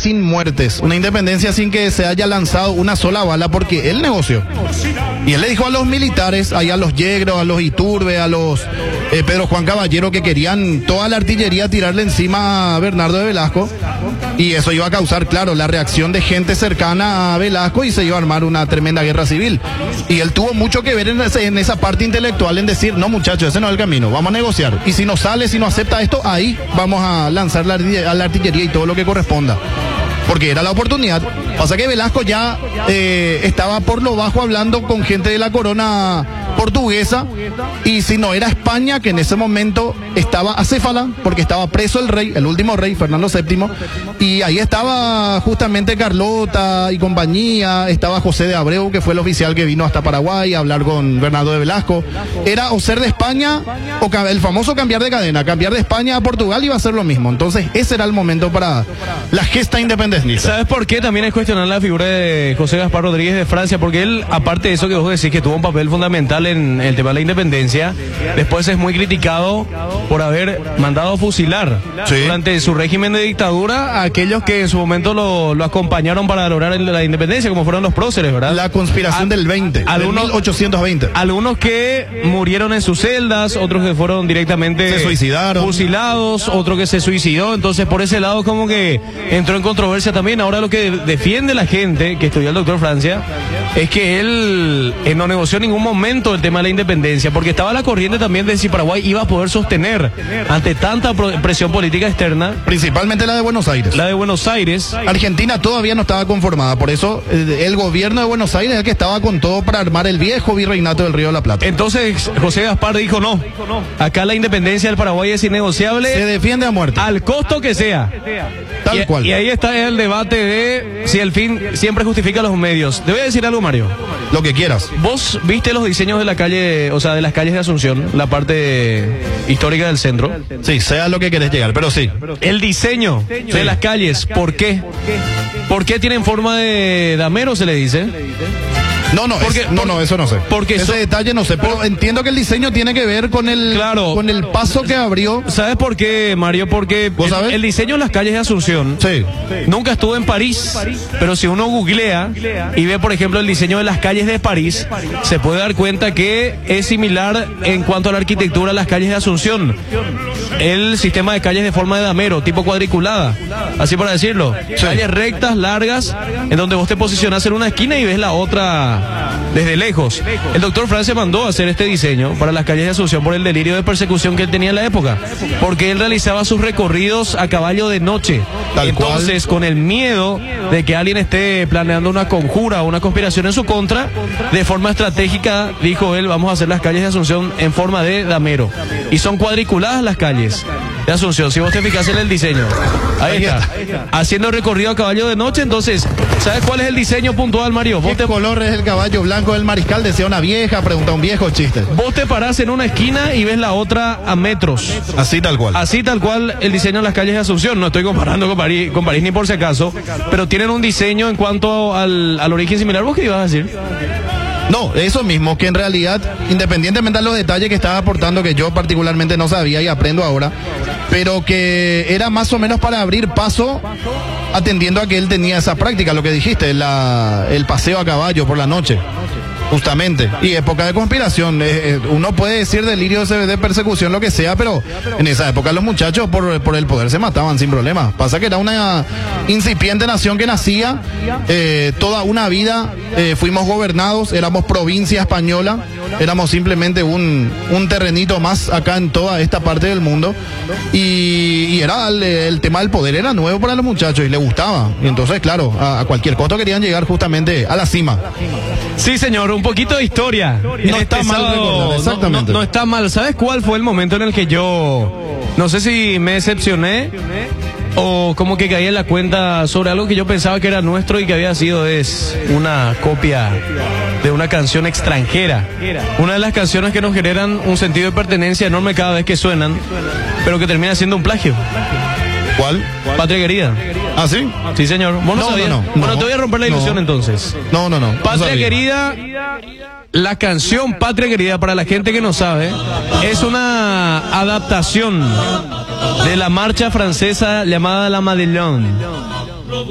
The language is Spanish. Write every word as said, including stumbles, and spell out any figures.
sin muertes, una independencia sin que se haya lanzado una sola bala, porque él negoció. Y él le dijo a los militares, ahí a los Yegros, a los Iturbe, a los eh, Pedro Juan Caballero, que querían toda la artillería tirarle encima a Bernardo de Velasco, y eso iba a causar, claro, la reacción de gente cercana a Velasco y se iba a armar una tremenda guerra civil. Y él tuvo mucho que ver en, ese, en esa parte intelectual, en decir, no muchachos, ese no es el camino, vamos a negociar. Y si no sale, si no acepta esto, ahí vamos a lanzar la, a la artillería y todo lo que corresponda. Porque era la oportunidad. Pasa que Velasco ya eh, estaba por lo bajo hablando con gente de la corona portuguesa, y si no era España, que en ese momento estaba acéfala, porque estaba preso el rey, el último rey, Fernando séptimo, y ahí estaba justamente Carlota y compañía, estaba José de Abreu, que fue el oficial que vino hasta Paraguay a hablar con Bernardo de Velasco. Era o ser de España, o el famoso cambiar de cadena, cambiar de España a Portugal iba a ser lo mismo. Entonces ese era el momento para la gesta independentista. ¿Sabes por qué? También es cuestionar la figura de José Gaspar Rodríguez de Francia, porque él, aparte de eso que vos decís, que tuvo un papel fundamental en el tema de la independencia, después es muy criticado por haber mandado a fusilar, sí, durante su régimen de dictadura a aquellos que en su momento lo, lo acompañaron para lograr la independencia, como fueron los próceres, ¿verdad? La conspiración a, del veinte, algunos, del mil ochocientos veinte. Algunos que murieron en sus celdas, otros que fueron directamente se suicidaron, fusilados, otro que se suicidó. Entonces por ese lado como que entró en controversia también. Ahora lo que defiende la gente que estudió el doctor Francia es que él eh, no negoció en ningún momento el tema de la independencia, porque estaba la corriente también de si Paraguay iba a poder sostener ante tanta presión política externa, principalmente la de Buenos Aires. La de Buenos Aires. Argentina todavía no estaba conformada, por eso eh, el gobierno de Buenos Aires es el que estaba con todo para armar el viejo virreinato del Río de la Plata. Entonces José Gaspar dijo no, acá la independencia del Paraguay es innegociable, se defiende a muerte, al costo que sea. Tal y, cual. Y ahí está el debate de si el fin siempre justifica los medios. Te voy a decir algo, Mario. Lo que quieras. ¿Vos viste los diseños de la calle, o sea, de las calles de Asunción, la parte histórica del centro? Sí, sea lo que querés llegar, pero sí. El diseño sí. de las calles, ¿por qué? ¿Por qué tienen forma de damero, se le dice? No, no, porque, es, no, no, eso no sé. Porque ese so, detalle no sé, pero, pero entiendo que el diseño tiene que ver con el, claro, con el paso que abrió. ¿Sabes por qué, Mario? Porque ¿Vos el, sabés? el diseño de las calles de Asunción sí. nunca estuvo en París, pero si uno googlea y ve, por ejemplo, el diseño de las calles de París, se puede dar cuenta que es similar en cuanto a la arquitectura a las calles de Asunción. El sistema de calles de forma de damero, tipo cuadriculada, así para decirlo. Sí. Calles rectas, largas, en donde vos te posicionás en una esquina y ves la otra desde lejos. El doctor Francia mandó a hacer este diseño para las calles de Asunción por el delirio de persecución que él tenía en la época, porque él realizaba sus recorridos a caballo de noche. Tal Entonces, cual. con el miedo de que alguien esté planeando una conjura o una conspiración en su contra, de forma estratégica, dijo él, vamos a hacer las calles de Asunción en forma de damero. Y son cuadriculadas las calles de Asunción, si vos te fijas en el diseño. Ahí, Ahí está. está. Haciendo recorrido a caballo de noche. Entonces, ¿sabes cuál es el diseño puntual, Mario? ¿Qué ¿Vos te... color es el caballo blanco del mariscal? Decía una vieja, pregunta un viejo chiste. Vos te parás en una esquina y ves la otra a metros. Así tal cual. Así tal cual el diseño de las calles de Asunción. No estoy comparando con París, con París ni por si acaso, pero tienen un diseño en cuanto al, al origen similar. ¿Vos qué ibas a decir? No, eso mismo, que en realidad, independientemente de los detalles que estaba aportando, que yo particularmente no sabía y aprendo ahora, pero que era más o menos para abrir paso, atendiendo a que él tenía esa práctica, lo que dijiste, la, el paseo a caballo por la noche. Justamente, y época de conspiración, eh, uno puede decir delirio de persecución, lo que sea, pero en esa época los muchachos por, por el poder se mataban sin problema. Pasa que era una incipiente nación que nacía, eh, toda una vida eh, fuimos gobernados, éramos provincia española, éramos simplemente un, un terrenito más acá en toda esta parte del mundo, y, y era el, el tema del poder era nuevo para los muchachos y les gustaba, y entonces claro, a, a cualquier costo querían llegar justamente a la cima. Sí, señor, un poquito de historia. No está este mal sábado, recordar, exactamente. No, no, no está mal. ¿Sabes cuál fue el momento en el que yo, no sé si me decepcioné o como que caí en la cuenta sobre algo que yo pensaba que era nuestro y que había sido es una copia de una canción extranjera? Una de las canciones que nos generan un sentido de pertenencia enorme cada vez que suenan, pero que termina siendo un plagio. ¿Cuál? Patria Querida. ¿Ah, sí? Sí, señor. ¿Vos no, no, sabías? no, no. Bueno, No, te voy a romper la ilusión no. entonces. No, no, no. Patria no Querida, la canción Patria Querida, para la gente que no sabe, es una adaptación de la marcha francesa llamada La Madeleine.